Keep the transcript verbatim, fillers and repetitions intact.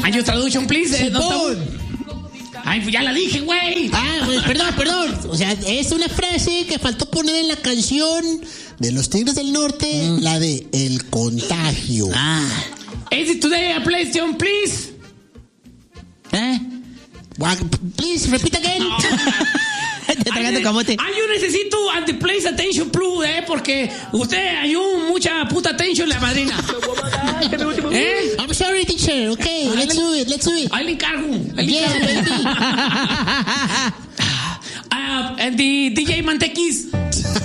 And your traduction, please. Eh, no Simón. Ay, pues ya la dije, güey. Ah, pues, perdón, perdón. O sea, es una frase que faltó poner en la canción de los Tigres del Norte, mm. la de El Contagio. Ah. Is it today a question, please? ¿Eh? Please, repeat again. No. Te tragando camote. Ah, yo necesito and the place attention, please, eh, porque usted hay un mucha puta attention, la madrina. ¿Eh? I'm sorry, teacher. Okay, Ay, let's le, do it, let's do it. Ahí le encargo. Ahí le Yeah, encargo. baby. uh, and the D J Mantequis.